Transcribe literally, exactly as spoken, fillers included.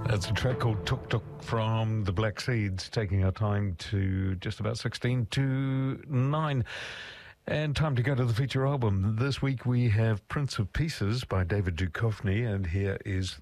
That's a track called Tuk Tuk from the Black Seeds, taking our time to just about sixteen to nine. And time to go to the feature album. This week we have Prince of Pieces by David Duchovny, and here is